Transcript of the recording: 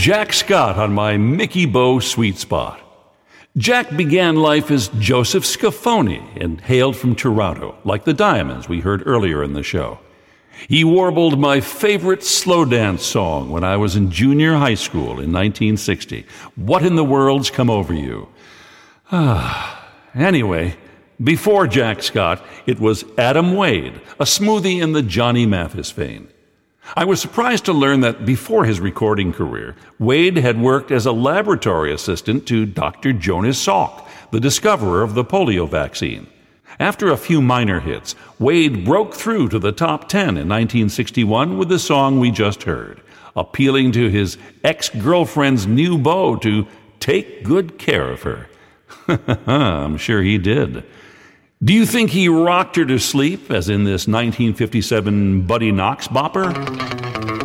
Jack Scott on my Mickey Bow sweet spot. Jack began life as Joseph Scafoni and hailed from Toronto, like the Diamonds we heard earlier in the show. He warbled my favorite slow dance song when I was in junior high school in 1960, What in the World's Come Over You? Anyway, before Jack Scott, it was Adam Wade, a smoothie in the Johnny Mathis vein. I was surprised to learn that before his recording career, Wade had worked as a laboratory assistant to Dr. Jonas Salk, the discoverer of the polio vaccine. After a few minor hits, Wade broke through to the top 10 in 1961 with the song we just heard, appealing to his ex-girlfriend's new beau to take good care of her. I'm sure he did. Do you think he rocked her to sleep, as in this 1957 Buddy Knox bopper?